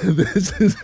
This is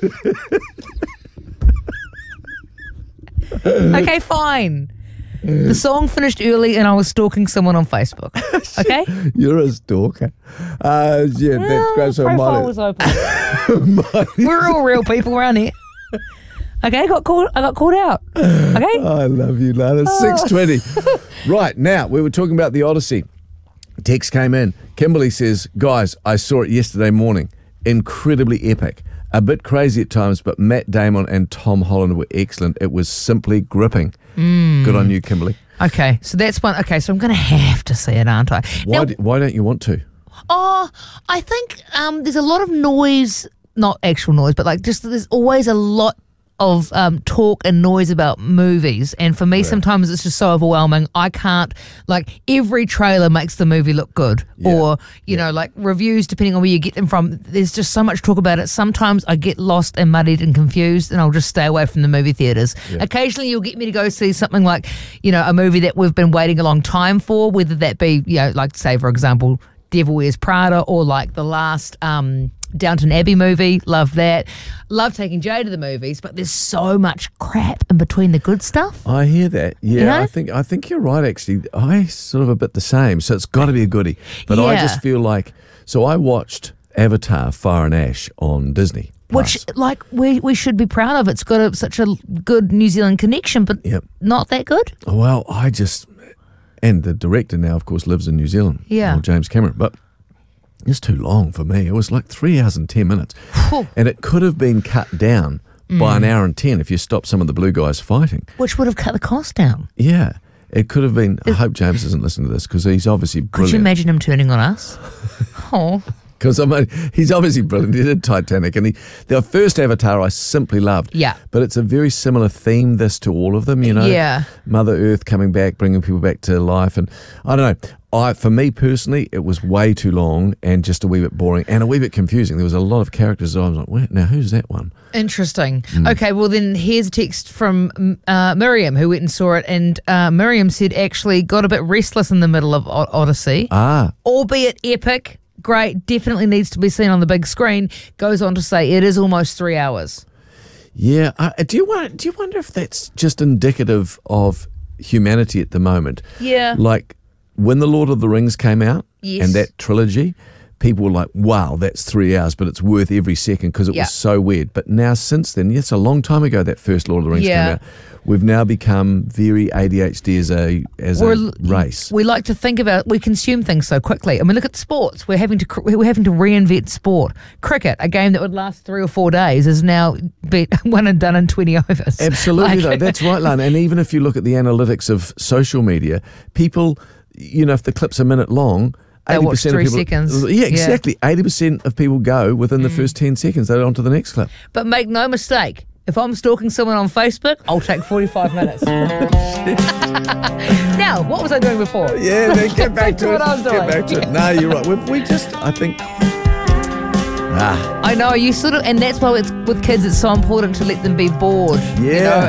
Okay, fine. The song finished early and I was stalking someone on Facebook. Okay? You're a stalker. Yeah, that's great. So Profile was open. We're all real people around here. Okay, I got called out. Okay? I love you, Lana. 6:20. Right, now, we were talking about the Odyssey. Text came in. Kimberly says, guys, I saw it yesterday morning. Incredibly epic. A bit crazy at times, but Matt Damon and Tom Holland were excellent. It was simply gripping. Good on you, Kimberly. Okay, so that's one. Okay, so I'm going to have to see it, aren't I? Why don't you want to? I think there's a lot of noise, not actual noise, but like just there's always a lot of talk and noise about movies, and for me sometimes it's just so overwhelming. I can't, like, every trailer makes the movie look good, or you know, like reviews, depending on where you get them from, there's just so much talk about it. Sometimes I get lost and muddied and confused, and I'll just stay away from the movie theaters. Occasionally you'll get me to go see something like, you know, a movie that we've been waiting a long time for, whether that be, you know, like, say for example, Devil Wears Prada, or like the last Downton Abbey movie. Love that. Love taking Jay to the movies, but there's so much crap in between the good stuff. I hear that. Yeah, you know? I think you're right, actually. I sort of a bit the same, so it's got to be a goodie. But I just feel like, so I watched Avatar Fire and Ash on Disney Plus. Which, like, we should be proud of. It's got such a good New Zealand connection, but not that good. Well, and the director now, of course, lives in New Zealand. Yeah. James Cameron. But it's too long for me. It was like 3 hours and 10 minutes. And it could have been cut down by an hour and 10 if you stopped some of the blue guys fighting. Which would have cut the cost down. Yeah. It could have been. I hope James doesn't listen to this because he's obviously brilliant. Could you imagine him turning on us? Oh. Because he's obviously brilliant. He did Titanic, and the first Avatar I simply loved. Yeah. But it's a very similar theme, this, to all of them, you know. Yeah. Mother Earth coming back, bringing people back to life. And I don't know. For me personally, it was way too long and just a wee bit boring and a wee bit confusing. There was a lot of characters that I was like, wait, now who's that one? Interesting. Okay, well then here's a text from Miriam, who went and saw it, and Miriam said actually got a bit restless in the middle of Odyssey. Albeit epic. Great, definitely needs to be seen on the big screen. Goes on to say it is almost 3 hours. Yeah. Do you wonder if that's just indicative of humanity at the moment? Yeah. Like when The Lord of the Rings came out, yes, and that trilogy, people were like, wow, that's 3 hours, but it's worth every second because it was so weird. But now since then, it's a long time ago that first Lord of the Rings came out. We've now become very ADHD as a race. We like to think about, we consume things so quickly. I mean, look at sports. We're having to reinvent sport. Cricket, a game that would last 3 or 4 days, is now one and done in 20 overs. Absolutely, though. That's right, Lana. And even if you look at the analytics of social media, people, you know, if the clip's a minute long, they'll watch 3 of people, seconds. Yeah, exactly. 80% of people go within the first 10 seconds. They're on to the next clip. But make no mistake, if I'm stalking someone on Facebook, I'll take 45 minutes. Now, what was I doing before? Yeah, then get back to it. What I was doing. Get back to it. No, you're right. We just, I think... I know, you sort of, and that's why it's with kids, it's so important to let them be bored. Yeah. You know,